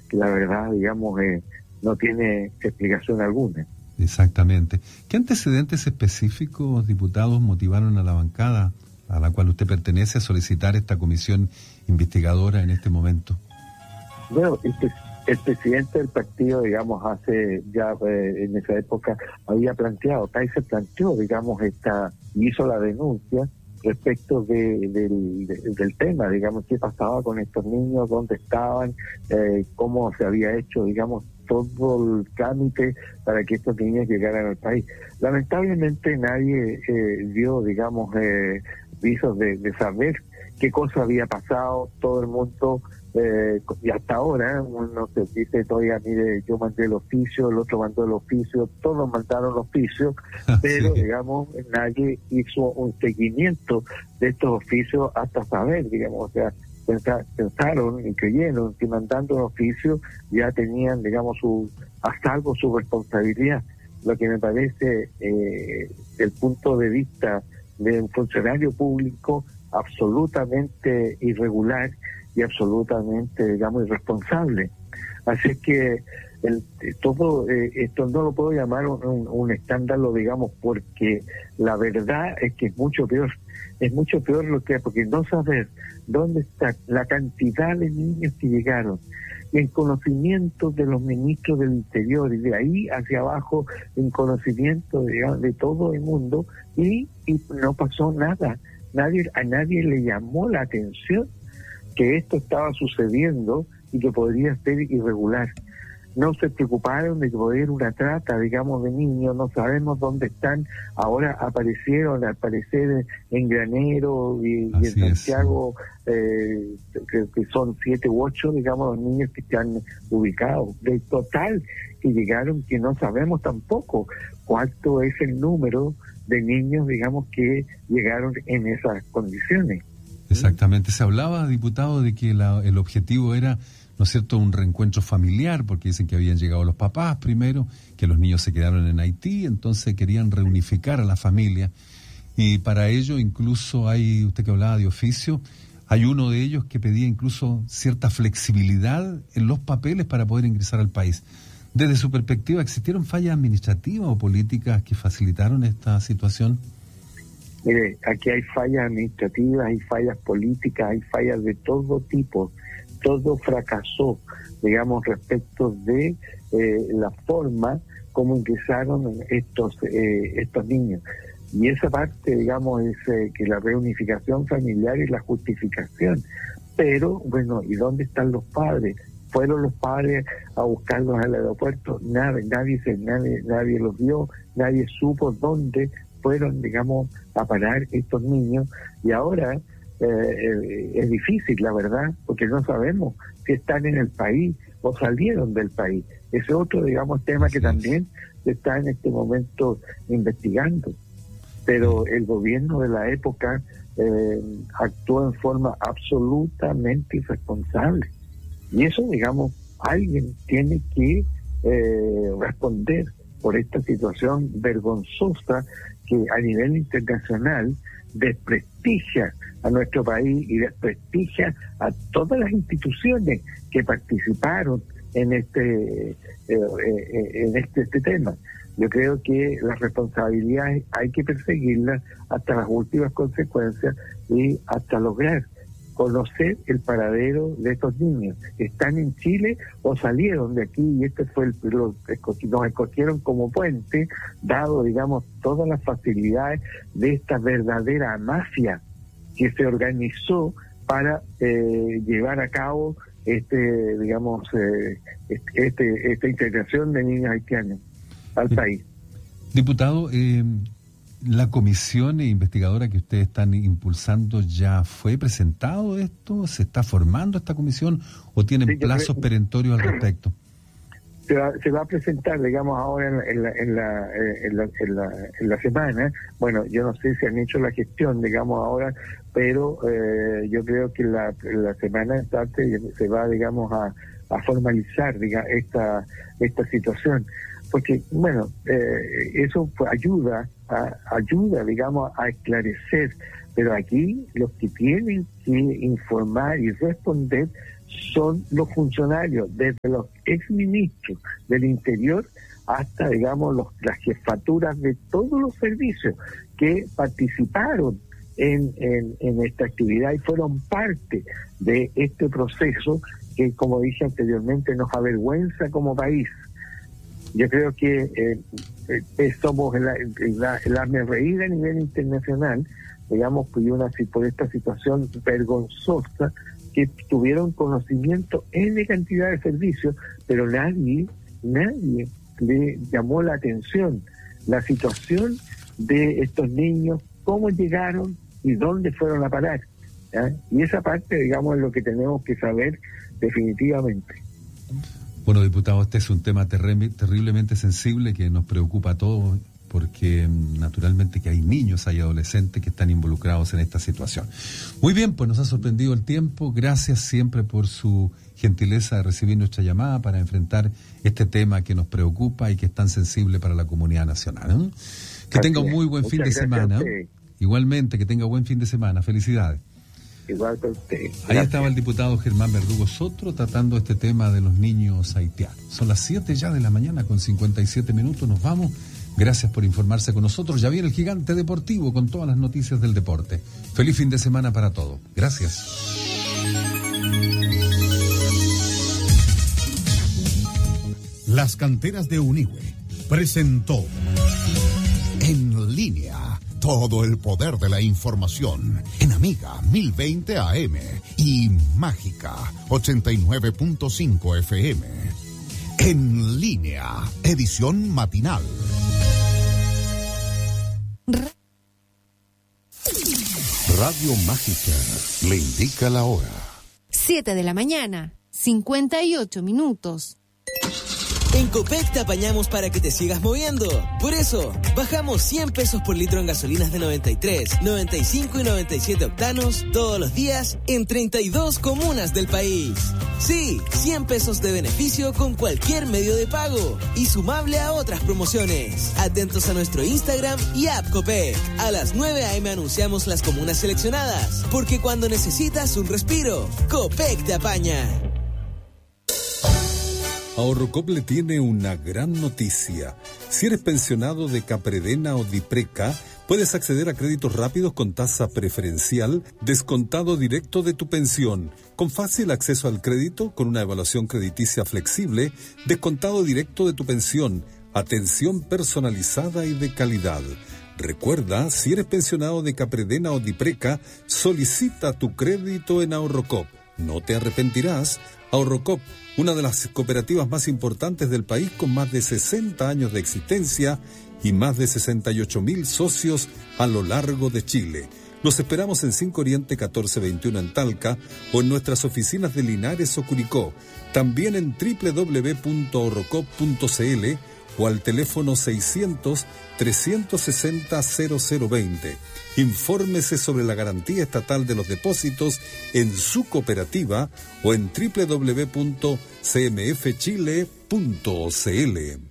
que la verdad, digamos, no tiene explicación alguna. Exactamente. ¿Qué antecedentes específicos, diputados, motivaron a la bancada a la cual usted pertenece a solicitar esta comisión investigadora en este momento? Bueno, el presidente del partido, digamos, hace ya en esa época había planteado, Kaiser planteó, digamos, hizo la denuncia respecto del tema, digamos, qué pasaba con estos niños, dónde estaban, cómo se había hecho, digamos, todo el trámite para que estos niños llegaran al país. Lamentablemente nadie dio, digamos, visos de saber qué cosa había pasado. Todo el mundo, y hasta ahora, uno se dice todavía, mire, yo mandé el oficio, el otro mandó el oficio, todos mandaron el oficio, pero, sí, digamos, nadie hizo un seguimiento de estos oficios hasta saber, digamos, o sea, pensaron y creyeron que mandando un oficio ya tenían, digamos, a salvo su responsabilidad. Lo que me parece, el punto de vista de un funcionario público, absolutamente irregular y absolutamente, digamos, irresponsable. Así que todo esto no lo puedo llamar un escándalo, digamos, porque la verdad es que es mucho peor porque no saber dónde está la cantidad de niños que llegaron, en conocimiento de los ministros del Interior y de ahí hacia abajo en conocimiento, digamos, de todo el mundo, y no pasó nada. A nadie le llamó la atención que esto estaba sucediendo y que podría ser irregular. No se preocuparon de que podía haber una trata, digamos, de niños. No sabemos dónde están. Ahora aparecieron, al parecer, en Granero y en Santiago, que son 7 u 8, digamos, los niños que están ubicados. Del total que llegaron, que no sabemos tampoco cuánto es el número de niños, digamos, que llegaron en esas condiciones. Exactamente. Se hablaba, diputado, de que el objetivo era, ¿no es cierto?, un reencuentro familiar, porque dicen que habían llegado los papás primero, que los niños se quedaron en Haití, entonces querían reunificar a la familia. Y para ello incluso hay, usted que hablaba de oficio, hay uno de ellos que pedía incluso cierta flexibilidad en los papeles para poder ingresar al país. Desde su perspectiva, ¿existieron fallas administrativas o políticas que facilitaron esta situación? Mire, aquí hay fallas administrativas, hay fallas políticas, hay fallas de todo tipo. Todo fracasó, digamos, respecto de la forma como ingresaron estos niños. Y esa parte, digamos, es que la reunificación familiar es la justificación. Pero, bueno, ¿y dónde están los padres? ¿Fueron los padres a buscarlos al aeropuerto? Nadie los vio, nadie supo dónde fueron, digamos, a parar estos niños. Y ahora es difícil, la verdad, porque no sabemos si están en el país o salieron del país. Ese es otro, digamos, tema que también se está en este momento investigando. Pero el gobierno de la época actuó en forma absolutamente irresponsable. Y eso, digamos, alguien tiene que responder por esta situación vergonzosa que a nivel internacional desprestigia a nuestro país y desprestigia a todas las instituciones que participaron en este tema. Yo creo que las responsabilidades hay que perseguirlas hasta las últimas consecuencias y hasta lograr conocer el paradero de estos niños. ¿Están en Chile o salieron de aquí? Y este fue nos escogieron como puente, dado, digamos, todas las facilidades de esta verdadera mafia que se organizó para llevar a cabo esta integración de niños haitianos al país. Diputado, ¿la comisión investigadora que ustedes están impulsando ya fue presentado esto? ¿Se está formando esta comisión o tienen plazos perentorios al respecto? Se va a presentar, digamos, ahora en la semana. Bueno, yo no sé si han hecho la gestión, digamos, ahora, pero yo creo que la semana entrante se va, digamos, a formalizar, digamos, esta situación. Porque, bueno, eso ayuda, digamos, a esclarecer, pero aquí los que tienen que informar y responder son los funcionarios, desde los exministros del Interior hasta, digamos, las jefaturas de todos los servicios que participaron en esta actividad y fueron parte de este proceso que, como dije anteriormente, nos avergüenza como país. Yo creo que somos el hazmerreír a nivel internacional, digamos, por esta situación vergonzosa, que tuvieron conocimiento en de cantidad de servicios, pero nadie le llamó la atención la situación de estos niños, cómo llegaron y dónde fueron a parar, ¿ya? Y esa parte, digamos, es lo que tenemos que saber definitivamente. Bueno, diputado, este es un tema terriblemente sensible que nos preocupa a todos, porque naturalmente que hay niños, hay adolescentes que están involucrados en esta situación. Muy bien, pues nos ha sorprendido el tiempo. Gracias siempre por su gentileza de recibir nuestra llamada para enfrentar este tema que nos preocupa y que es tan sensible para la comunidad nacional, ¿eh? Que tenga un muy buen fin de semana. Igualmente, que tenga buen fin de semana. Felicidades. Igual para usted. Ahí estaba el diputado Germán Verdugo Sotro tratando este tema de los niños haitianos. Son las 7 ya de la mañana con 57 minutos. Nos vamos. Gracias por informarse con nosotros. Ya viene el Gigante Deportivo con todas las noticias del deporte. Feliz fin de semana para todos. Gracias. Las Canteras de Unihue presentó En Línea, todo el poder de la información en Amiga 1020 AM y Mágica 89.5 FM. En Línea, edición matinal. Radio Mágica le indica la hora. 7 de la mañana, 58 minutos. En Copec te apañamos para que te sigas moviendo. Por eso, bajamos 100 pesos por litro en gasolinas de 93, 95 y 97 octanos todos los días en 32 comunas del país. Sí, 100 pesos de beneficio con cualquier medio de pago y sumable a otras promociones. Atentos a nuestro Instagram y app Copec. A las 9 a.m. anunciamos las comunas seleccionadas, porque cuando necesitas un respiro, Copec te apaña. Ahorrocop le tiene una gran noticia. Si eres pensionado de Capredena o Dipreca, puedes acceder a créditos rápidos con tasa preferencial, descontado directo de tu pensión, con fácil acceso al crédito, con una evaluación crediticia flexible, descontado directo de tu pensión, atención personalizada y de calidad. Recuerda, si eres pensionado de Capredena o Dipreca, solicita tu crédito en Ahorrocop. No te arrepentirás. Ahorrocop, una de las cooperativas más importantes del país, con más de 60 años de existencia y más de 68,000 socios a lo largo de Chile. Los esperamos en 5 Oriente 1421 en Talca o en nuestras oficinas de Linares o Curicó. También en www.ahorrocop.cl o al teléfono 600-360-0020. Infórmese sobre la garantía estatal de los depósitos en su cooperativa o en www.cmfchile.cl.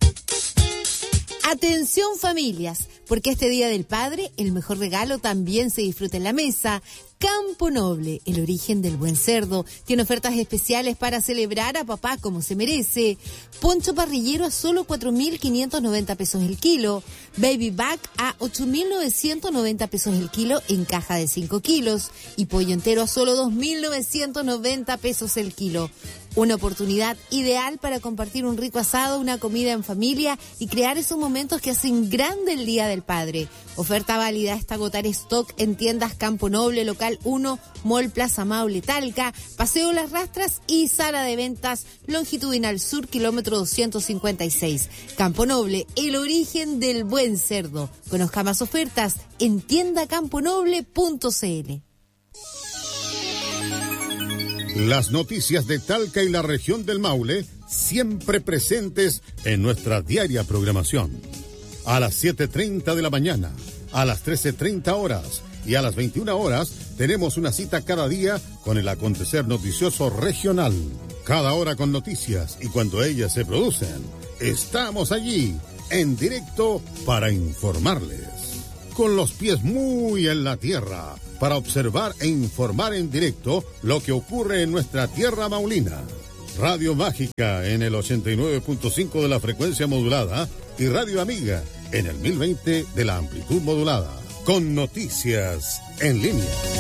Atención familias, porque este Día del Padre el mejor regalo también se disfruta en la mesa. Campo Noble, el origen del buen cerdo, tiene ofertas especiales para celebrar a papá como se merece. Poncho parrillero a solo 4.590 pesos el kilo. Baby back a 8.990 pesos el kilo en caja de 5 kilos. Y pollo entero a solo 2.990 pesos el kilo. Una oportunidad ideal para compartir un rico asado, una comida en familia y crear esos momentos que hacen grande el Día del Padre. Oferta válida hasta agotar stock en tiendas Campo Noble, Local 1, Mall Plaza Maule, Talca, Paseo Las Rastras y Sala de Ventas Longitudinal Sur, kilómetro 256. Campo Noble, el origen del buen cerdo. Conozca más ofertas en tiendacamponoble.cl. Las noticias de Talca y la región del Maule, siempre presentes en nuestra diaria programación. A las 7:30 de la mañana, a las 13:30 horas y a las 21 horas tenemos una cita cada día con el acontecer noticioso regional. Cada hora con noticias y cuando ellas se producen, estamos allí, en directo para informarles. Con los pies muy en la tierra, para observar e informar en directo lo que ocurre en nuestra tierra maulina. Radio Mágica en el 89.5 de la frecuencia modulada y Radio Amiga en el 1020 de la amplitud modulada, con noticias en línea.